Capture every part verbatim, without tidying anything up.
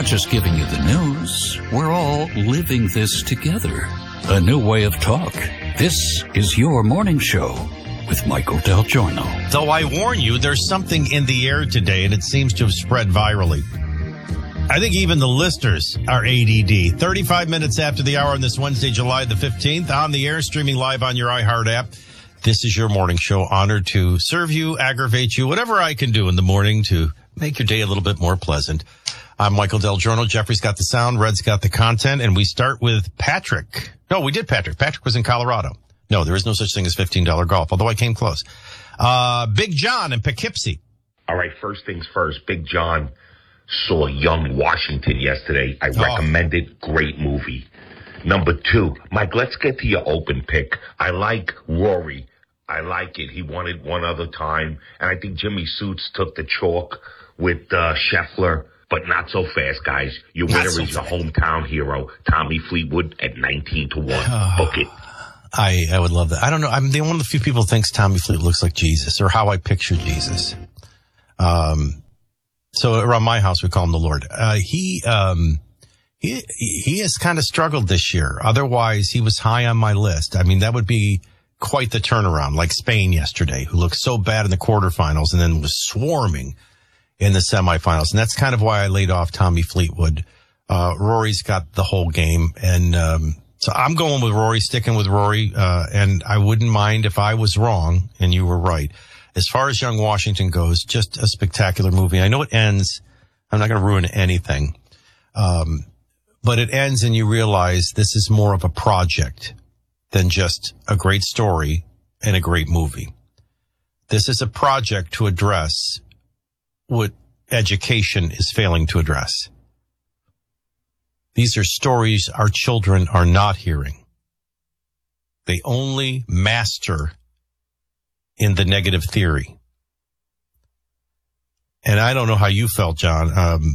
not just giving you the news. We're all living this together. A new way of talk. This is your morning show with Michael Del Giorno. Though I warn you, there's something in the air today, and it seems to have spread virally. I think even the listeners are A D D. thirty-five minutes after the hour on this Wednesday, July the fifteenth, on the air, streaming live on your iHeart app. This is your morning show. Honored to serve you, aggravate you, whatever I can do in the morning to make your day a little bit more pleasant. I'm Michael Del Giorno. Jeffrey's got the sound. Red's got the content. And we start with Patrick. No, we did Patrick. Patrick was in Colorado. No, there is no such thing as fifteen dollars golf, although I came close. Uh, Big John in Poughkeepsie. All right, first things first. Big John saw Young Washington yesterday. I Oh. recommend it. Great movie. Number two, Mike, let's get to your open pick. I like Rory. I like it. He won it one other time. And I think Jimmy Suits took the chalk with uh, Scheffler. But not so fast, guys. Your Not winner so is your fast. hometown hero, Tommy Fleetwood, at nineteen to one. Book it. I, I would love that. I don't know. I'm the one of the few people who thinks Tommy Fleet looks like Jesus, or how I picture Jesus. Um, so around my house, we call him the Lord. Uh, he, um, he, he has kind of struggled this year. Otherwise, he was high on my list. I mean, that would be quite the turnaround, like Spain yesterday, who looked so bad in the quarterfinals and then was swarming in the semifinals. And that's kind of why I laid off Tommy Fleetwood. Uh, Rory's got the whole game. And, um, so I'm going with Rory, sticking with Rory. Uh, and I wouldn't mind if I was wrong and you were right. As far as Young Washington goes, just a spectacular movie. I know it ends. I'm not going to ruin anything. Um, but it ends and you realize this is more of a project than just a great story and a great movie. This is a project to address what education is failing to address. These are stories our children are not hearing. They only master in the negative theory. And I don't know how you felt, John. Um,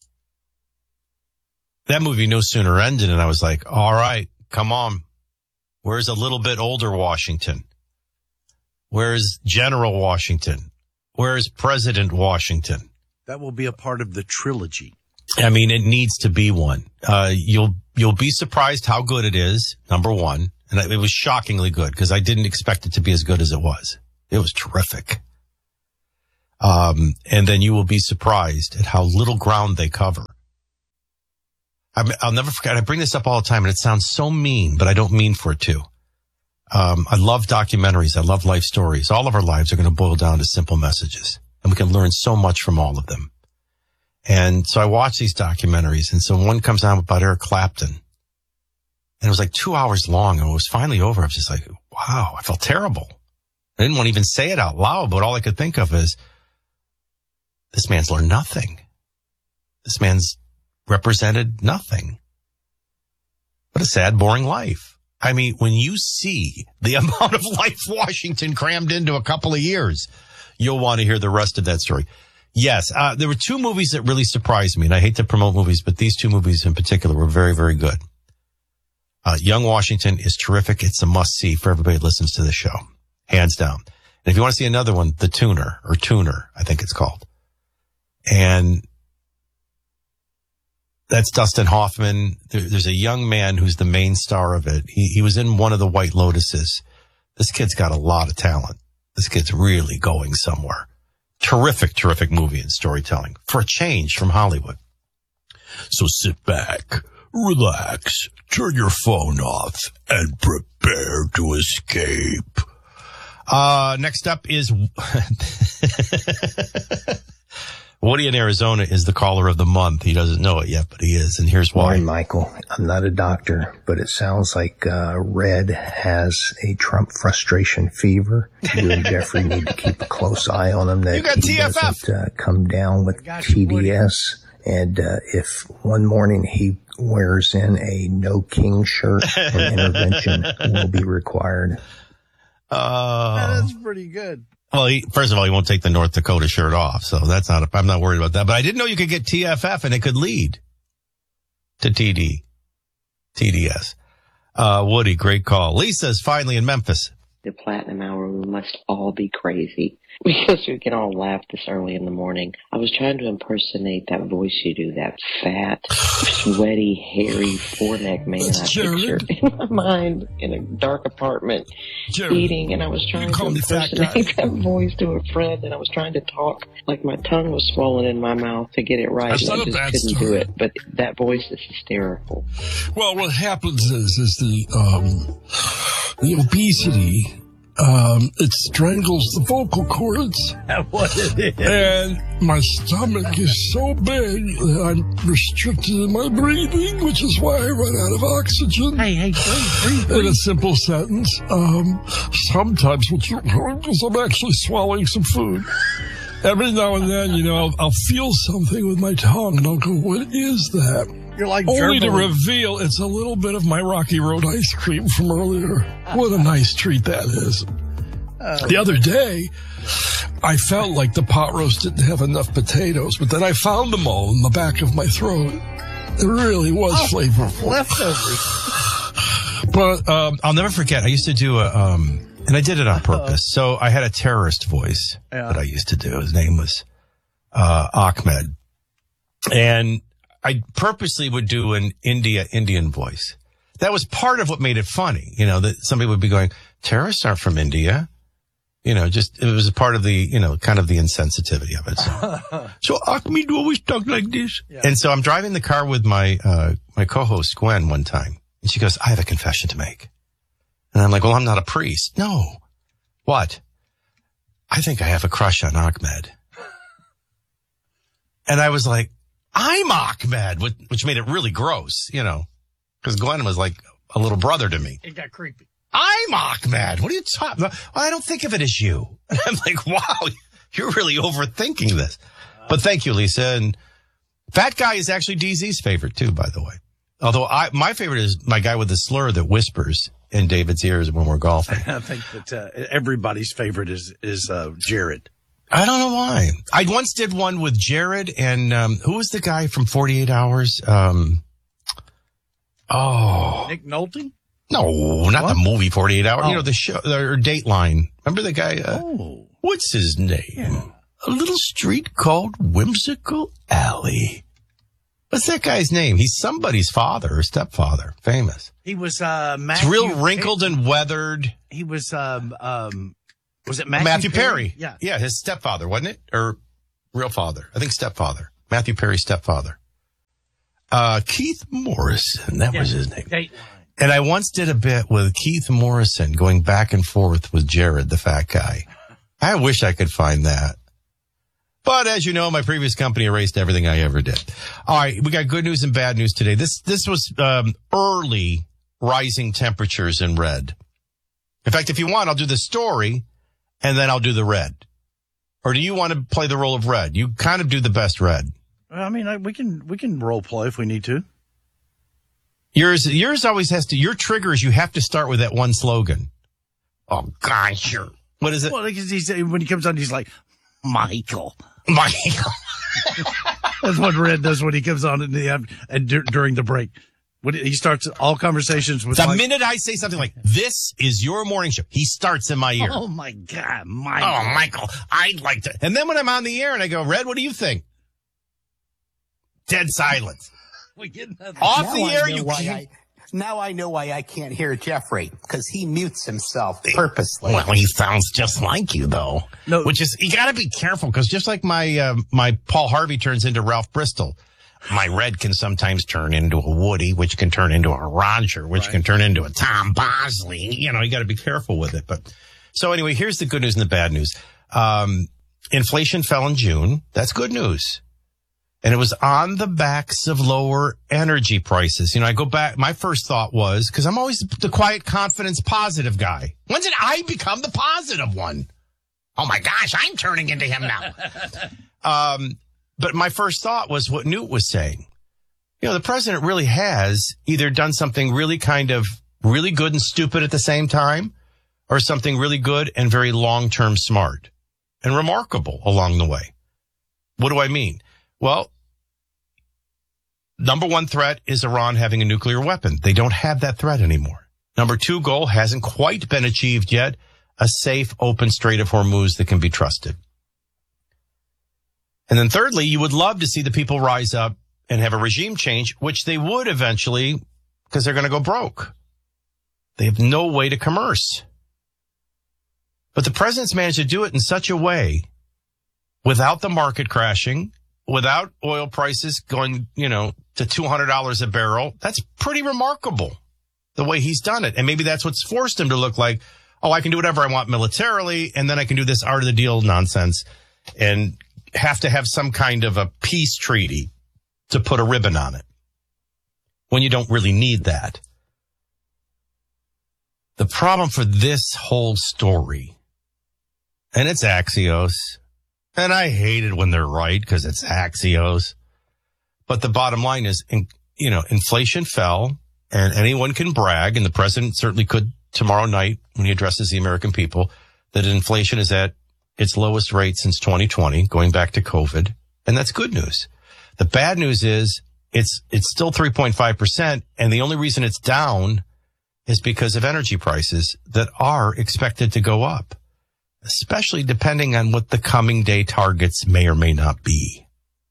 that movie no sooner ended and I was like, all right, come on. Where's a little bit older Washington? Where's General Washington? Where's President Washington? That will be a part of the trilogy. I mean, it needs to be one. Uh, you'll, you'll be surprised how good it is. Number one. And it was shockingly good because I didn't expect it to be as good as it was. It was terrific. Um, and then you will be surprised at how little ground they cover. I mean, I'll never forget. I bring this up all the time and it sounds so mean, but I don't mean for it to. Um, I love documentaries. I love life stories. All of our lives are going to boil down to simple messages, and we can learn so much from all of them. And so I watch these documentaries, and so one comes out about Eric Clapton, and it was like two hours long, and it was finally over. I was just like, wow, I felt terrible. I didn't want to even say it out loud, but all I could think of is, this man's learned nothing. This man's represented nothing. What a sad, boring life. I mean, when you see the amount of life Washington crammed into a couple of years, you'll want to hear the rest of that story. Yes, uh, there were two movies that really surprised me, and I hate to promote movies, but these two movies in particular were very, very good. Uh, Young Washington is terrific. It's a must-see for everybody who listens to this show, hands down. And if you want to see another one, The Tuner, or Tuner, I think it's called. And that's Dustin Hoffman. There, there's a young man who's the main star of it. He, he was in one of the White Lotuses. This kid's got a lot of talent. This kid's really going somewhere. Terrific, terrific movie and storytelling for a change from Hollywood. So sit back, relax, turn your phone off, and prepare to escape. Uh, next up is Woody in Arizona is the caller of the month. He doesn't know it yet, but he is, and here's why. Morning, Michael. I'm not a doctor, but it sounds like uh, Red has a Trump frustration fever. You and Jeffrey need to keep a close eye on him that You got he T F F. doesn't uh, come down with got you, T D S. And uh, if one morning he wears in a no king shirt, an intervention will be required. Uh, That's pretty good. Well, he, first of all, he won't take the North Dakota shirt off, so that's not, a, I'm not worried about that. But I didn't know you could get T F F and it could lead to T D, T D S. Uh, Woody, great call. Lisa's finally in Memphis. The Platinum Hour, we must all be crazy. Because we can all laugh this early in the morning. I was trying to impersonate that voice you do, that fat, sweaty, hairy, four-neck man I picture in my mind in a dark apartment Jared, eating, and I was trying to impersonate that voice to a friend, and I was trying to talk like my tongue was swollen in my mouth to get it right, and I just couldn't story. do it. But that voice is hysterical. Well, what happens is, is the, um, the obesity... Um, it strangles the vocal cords. What it is. And my stomach is so big that I'm restricted in my breathing, which is why I run out of oxygen. Hey, hey, breathe, breathe, breathe. In a simple sentence, um, sometimes because I'm actually swallowing some food. Every now and then, you know, I'll, I'll feel something with my tongue, and I'll go, what is that? You're like Only gerbil. to reveal it's a little bit of my Rocky Road ice cream from earlier. What a nice treat that is. Uh, the other day, I felt like the pot roast didn't have enough potatoes, but then I found them all in the back of my throat. It really was oh, flavorful. Leftovers. But um, I'll never forget, I used to do a, um, and I did it on purpose. So I had a terrorist voice yeah. that I used to do. His name was uh, Ahmed. And I purposely would do an India Indian voice. That was part of what made it funny, you know, that somebody would be going, terrorists aren't from India. You know, just, it was a part of the, you know, kind of the insensitivity of it. So, so Ahmed always talk like this. Yeah. And so I'm driving the car with my, uh, my co-host Gwen one time, and she goes, I have a confession to make. And I'm like, well, I'm not a priest. No. What? I think I have a crush on Ahmed. And I was like, I'm Ahmed, which made it really gross, you know, because Glenn was like a little brother to me. It got creepy. I'm Ahmed. What are you talking about? Well, I don't think of it as you. I'm like, wow, you're really overthinking this. But thank you, Lisa. And Fat Guy is actually D Z's favorite, too, by the way. Although I, my favorite is my guy with the slur that whispers in David's ears when we're golfing. I think that uh, everybody's favorite is, is uh, Jared. I don't know why. I once did one with Jared and um, who was the guy from forty-eight hours? Um, oh. Nick Nolte? No, not what? the movie forty-eight hours. Oh. You know, the show, or Dateline. Remember the guy? Uh, oh. What's his name? Yeah. A little street called Whimsical Alley. What's that guy's name? He's somebody's father or stepfather. Famous. He was, uh, Matthew. It's real wrinkled and weathered. He was, um, um, was it Matthew, Matthew Perry? Perry? Yeah. Yeah, his stepfather, wasn't it? Or real father. I think stepfather. Matthew Perry's stepfather. Uh, Keith Morrison. That yeah. was his name. Dateline. And I once did a bit with Keith Morrison going back and forth with Jared, the fat guy. I wish I could find that. But as you know, my previous company erased everything I ever did. All right, we got good news and bad news today. This this was um, early rising temperatures in red. In fact, if you want, I'll do the story, and then I'll do the red. Or do you want to play the role of red? You kind of do the best red. I mean, I, we can we can role play if we need to. Yours yours always has to. Your triggers, you have to start with that one slogan. Oh gosh, sure. What is it? Well, because he's when he comes on, he's like, Michael. Michael. That's what Red does when he comes on in the and d- during the break. When he starts all conversations with the Mike. minute I say something like, this is your morning show, he starts in my ear. Oh my God, Michael. Oh, Michael, I'd like to. And then when I'm on the air and I go, Red, what do you think? Dead silence. We get nothing. Off now the I air, you why can't. I, Now I know why I can't hear Jeffrey, because he mutes himself purposely. Well, he sounds just like you, though. No. Which is, you gotta be careful, because just like my, uh, my Paul Harvey turns into Ralph Bristol, my Red can sometimes turn into a Woody, which can turn into a Roger, which right. can turn into a Tom Bosley. You know, you gotta be careful with it. But, so anyway, here's the good news and the bad news. Um, inflation fell in June. That's good news. And it was on the backs of lower energy prices. You know, I go back, my first thought was, because I'm always the quiet, confidence, positive guy. When did I become the positive one? Oh my gosh, I'm turning into him now. um, but my first thought was what Newt was saying. You know, the president really has either done something really kind of really good and stupid at the same time, or something really good and very long-term smart and remarkable along the way. What do I mean? Well, number one threat is Iran having a nuclear weapon. They don't have that threat anymore. Number two goal hasn't quite been achieved yet. a safe, open Strait of Hormuz that can be trusted. And then thirdly, you would love to see the people rise up and have a regime change, which they would eventually, because they're going to go broke. They have no way to commerce. But the president's managed to do it in such a way without the market crashing, without oil prices going, you know, to two hundred dollars a barrel. That's pretty remarkable, the way he's done it. And maybe that's what's forced him to look like, oh, I can do whatever I want militarily, and then I can do this art of the deal nonsense and have to have some kind of a peace treaty to put a ribbon on it when you don't really need that. The problem for this whole story, and it's Axios, and I hate it when they're right because it's Axios, but the bottom line is, you know, inflation fell, and anyone can brag, and the president certainly could tomorrow night when he addresses the American people, that inflation is at its lowest rate since twenty twenty, going back to COVID, and that's good news. The bad news is it's it's still three point five percent, and the only reason it's down is because of energy prices that are expected to go up, especially depending on what the coming day targets may or may not be.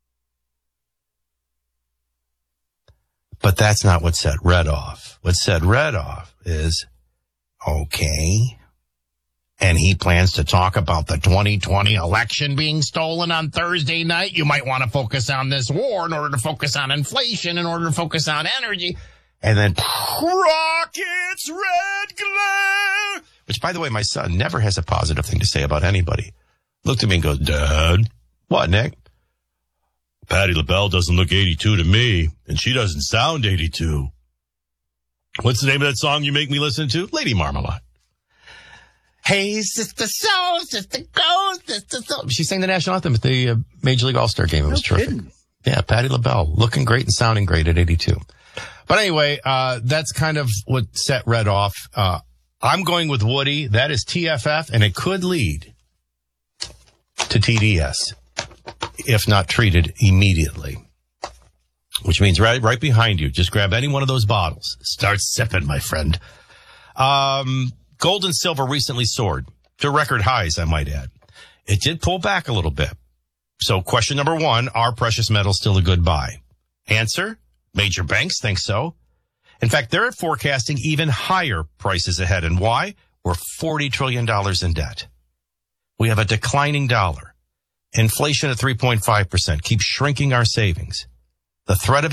But that's not what set Red off. What set Red off is, okay, and he plans to talk about the twenty twenty election being stolen on Thursday night. You might want to focus on this war in order to focus on inflation, in order to focus on energy. And then rockets, red glare, which, by the way, my son never has a positive thing to say about anybody. Looked at me and goes, Dad, what, Nick? Patti LaBelle doesn't look eighty-two to me, and she doesn't sound eighty-two. What's the name of that song you make me listen to? Lady Marmalade. Hey, sister soul, sister go, sister soul. She sang the national anthem at the uh, Major League All-Star game. It was no terrific. Kidding. Yeah, Patti LaBelle, looking great and sounding great at eighty-two. But anyway, uh, that's kind of what set Red off. Uh, I'm going with Woody. That is T F F, and it could lead to T D S if not treated immediately, which means right, right behind you. Just grab any one of those bottles. Start sipping, my friend. Um, gold and silver recently soared to record highs, I might add. It did pull back a little bit. So question number one, are precious metals still a good buy? Answer, major banks think so. In fact, they're forecasting even higher prices ahead. And why? We're forty trillion dollars in debt. We have a declining dollar. Inflation at three point five percent keeps shrinking our savings. The threat of